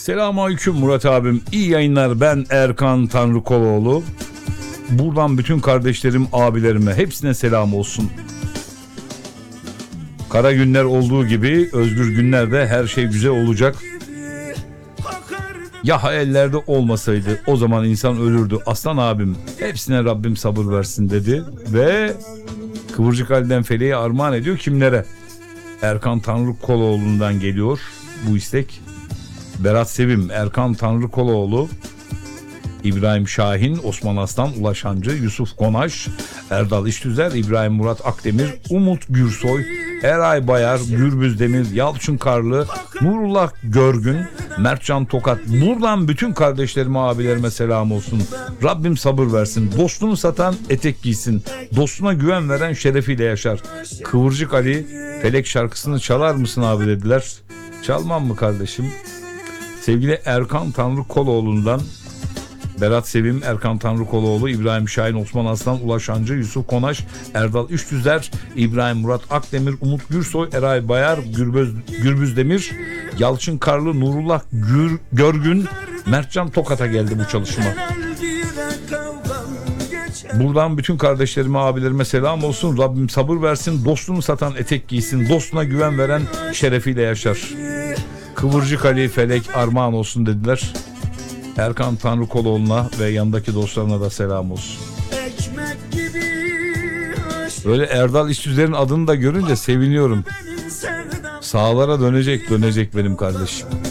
Selamünaleyküm Murat abim. İyi yayınlar. Ben Erkan Tanrıkoloğlu. Buradan bütün kardeşlerim, abilerime hepsine selam olsun. Kara günler olduğu gibi özgür günlerde her şey güzel olacak. Ya hayallerde olmasaydı o zaman insan ölürdü. Aslan abim hepsine Rabbim sabır versin dedi. Ve Kıvırcık Ali'den Feleğe armağan ediyor kimlere? Erkan Tanrıkoloğlu'ndan geliyor bu istek. Berat Sevim, Erkan Tanrıkoloğlu, İbrahim Şahin, Osman Aslan, Ulaş Hancı, Yusuf Konaş, Erdal İştüzer, İbrahim Murat Akdemir, Umut Gürsoy, Eray Bayar, Gürbüz Demir, Yalçın Karlı, Nurullah Görgün, Mertcan Tokat. Buradan bütün kardeşlerime, abilerime selam olsun. Rabbim sabır versin. Dostunu satan etek giysin. Dostuna güven veren şerefiyle yaşar. Kıvırcık Ali, Felek şarkısını çalar mısın abi dediler. Çalmam mı kardeşim? Sevgili Erkan Tanrıkoloğlu'ndan Berat Sevim, Erkan Tanrıkoloğlu, İbrahim Şahin, Osman Aslan, Ulaş Hancı, Yusuf Konaş, Erdal İştüzer, İbrahim Murat Akdemir, Umut Gürsoy, Eray Bayar, Gürbüz Demir, Yalçın Karlı, Nurullah Görgün, Mertcan Tokat'a geldi bu çalışma. Buradan bütün kardeşlerime, abilerime selam olsun. Rabbim sabır versin. Dostunu satan etek giysin. Dostuna güven veren şerefiyle yaşar. Kıvırcık Ali, Felek armağan olsun dediler. Erkan Tanrıkoloğlu'na ve yanındaki dostlarına da selam olsun. Böyle Erdal İştüzer'in adını da görünce seviniyorum. Sağlara dönecek benim kardeşim.